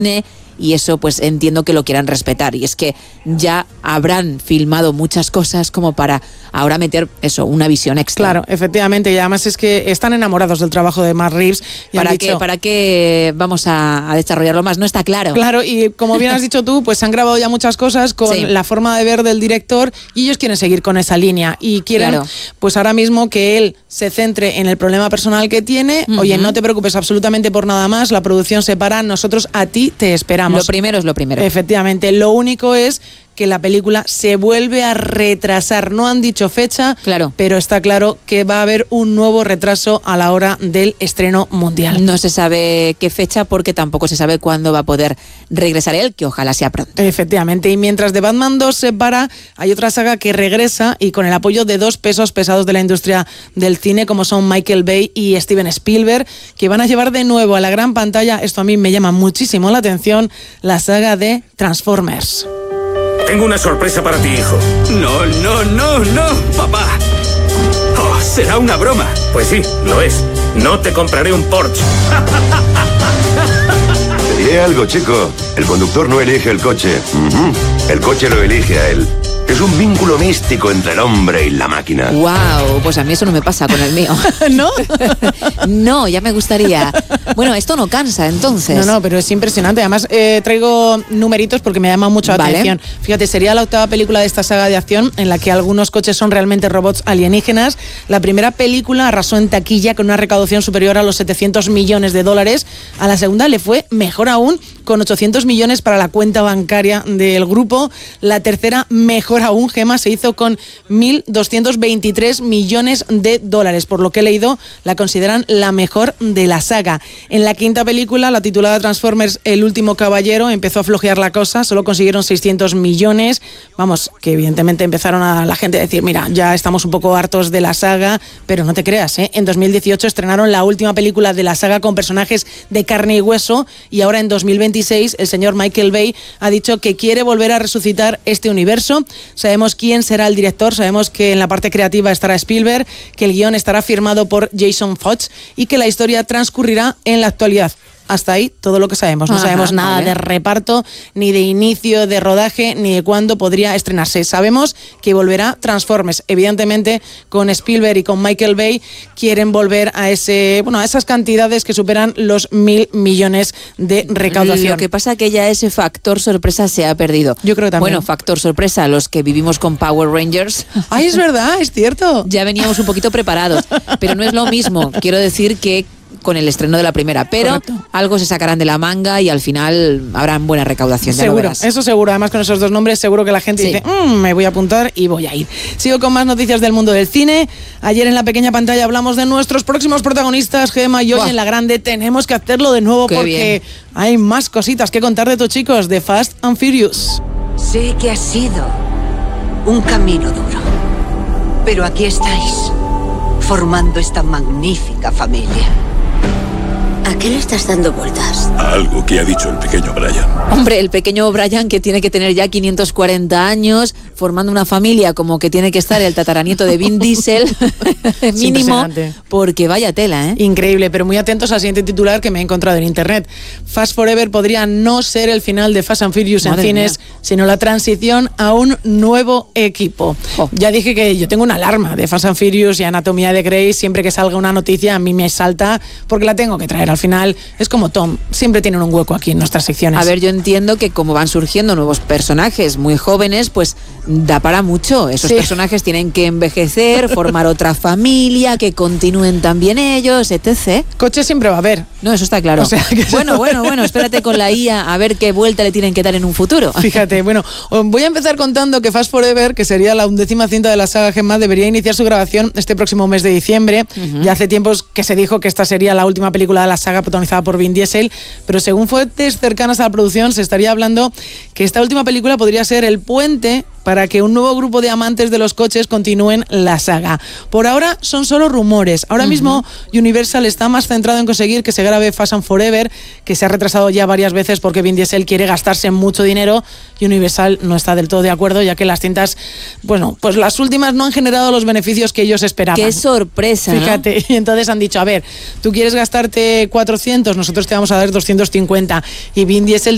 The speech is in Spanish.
y eso pues entiendo que lo quieran respetar, y es que ya habrán filmado muchas cosas como para ahora meter eso, una visión extra. Claro, efectivamente, y además es que están enamorados del trabajo de Matt Reeves. Y ¿Para qué vamos a desarrollarlo más? No está claro. Claro, y como bien has dicho tú, pues han grabado ya muchas cosas con la forma de ver del director, y ellos quieren seguir con esa línea y quieren pues ahora mismo que él se centre en el problema personal que tiene. Oye, no te preocupes absolutamente por nada más, la producción se para, nosotros a ti te esperamos. Lo primero es lo primero. Efectivamente, lo único es que la película se vuelve a retrasar. No han dicho fecha, pero está claro que va a haber un nuevo retraso a la hora del estreno mundial. No se sabe qué fecha porque tampoco se sabe cuándo va a poder regresar él, que ojalá sea pronto. Efectivamente, y mientras The Batman 2 se para, hay otra saga que regresa y con el apoyo de dos pesos pesados de la industria del cine, como son Michael Bay y Steven Spielberg, que van a llevar de nuevo a la gran pantalla, esto a mí me llama muchísimo la atención, la saga de Transformers. Tengo una sorpresa para ti, hijo. No, papá. Oh, será una broma. Pues sí, lo es. No te compraré un Porsche. Te diré algo, chico. El conductor no elige el coche. El coche lo elige a él. Es un vínculo místico entre el hombre y la máquina. ¡Wow! Pues a mí eso no me pasa con el mío. ¿No? No, ya me gustaría. Bueno, esto no cansa, entonces. No, pero es impresionante. Además, traigo numeritos porque me llama mucho la atención. Fíjate, sería la octava película de esta saga de acción en la que algunos coches son realmente robots alienígenas. La primera película arrasó en taquilla con una recaudación superior a los $700 millones. A la segunda le fue mejor aún, con 800 millones para la cuenta bancaria del grupo. La tercera, mejor aún, Gemma, se hizo con 1.223 millones de dólares. Por lo que he leído, la consideran la mejor de la saga. En la quinta película, la titulada Transformers El último caballero, empezó a flojear la cosa, solo consiguieron 600 millones. Vamos, que evidentemente empezaron a la gente a decir, mira, ya estamos un poco hartos de la saga, pero no te creas, ¿eh? En 2018 estrenaron la última película de la saga con personajes de carne y hueso, y ahora en 2026 el señor Michael Bay ha dicho que quiere volver a resucitar este universo. Sabemos quién será el director, sabemos que en la parte creativa estará Spielberg, que el guión estará firmado por Jason Fox y que la historia transcurrirá en la actualidad. Hasta ahí todo lo que sabemos. No sabemos nada de reparto, ni de inicio de rodaje, ni de cuándo podría estrenarse. Sabemos que volverá Transformers. Evidentemente, con Spielberg y con Michael Bay quieren volver a esas cantidades que superan los 1.000 millones de recaudación. Lo que pasa es que ya ese factor sorpresa se ha perdido. Yo creo también. Bueno, factor sorpresa, los que vivimos con Power Rangers. ¡Ay, es verdad! Es cierto. Ya veníamos un poquito preparados, pero no es lo mismo. Quiero decir que con el estreno de la primera, pero algo se sacarán de la manga y al final habrán buena recaudación. Seguro, eso seguro. Además, con esos dos nombres seguro que la gente dice, me voy a apuntar y voy a ir. Sigo con más noticias del mundo del cine. Ayer en la pequeña pantalla hablamos de nuestros próximos protagonistas, Gemma, y hoy en la grande tenemos que hacerlo de nuevo porque hay más cositas que contar de tus chicos de Fast and Furious. Sé que ha sido un camino duro, pero aquí estáis, formando esta magnífica familia. ¿A qué le estás dando vueltas? A algo que ha dicho el pequeño Brian. Hombre, el pequeño Brian, que tiene que tener ya 540 años, formando una familia como que tiene que estar el tataranieto de Vin Diesel, mínimo, porque vaya tela, ¿eh? Increíble, pero muy atentos al siguiente titular que me he encontrado en internet. Fast Forever podría no ser el final de Fast and Furious en cines, sino la transición a un nuevo equipo. Ya dije que yo tengo una alarma de Fast and Furious y Anatomía de Grey. Siempre que salga una noticia a mí me salta porque la tengo que traer. Al final es como Tom, siempre tienen un hueco aquí en nuestras secciones. A ver, yo entiendo que como van surgiendo nuevos personajes muy jóvenes, pues da para mucho. Esos personajes tienen que envejecer, formar otra familia, que continúen también ellos, etc. Coche siempre va a haber. No, eso está claro. O sea, que bueno, espérate con la IA a ver qué vuelta le tienen que dar en un futuro. Fíjate, bueno, voy a empezar contando que Fast Forever, que sería la 11ª cinta de la saga Gemma, debería iniciar su grabación este próximo mes de diciembre. Ya hace tiempos que se dijo que esta sería la última película de la saga protagonizada por Vin Diesel, pero según fuentes cercanas a la producción se estaría hablando que esta última película podría ser el puente para que un nuevo grupo de amantes de los coches continúen la saga. Por ahora son solo rumores. Ahora mismo Universal está más centrado en conseguir que se grabe Fast and Forever, que se ha retrasado ya varias veces porque Vin Diesel quiere gastarse mucho dinero y Universal no está del todo de acuerdo, ya que las cintas, bueno, pues las últimas no han generado los beneficios que ellos esperaban. ¡Qué sorpresa! Fíjate, ¿no? Y entonces han dicho, a ver, tú quieres gastarte 400, nosotros te vamos a dar 250. Y Vin Diesel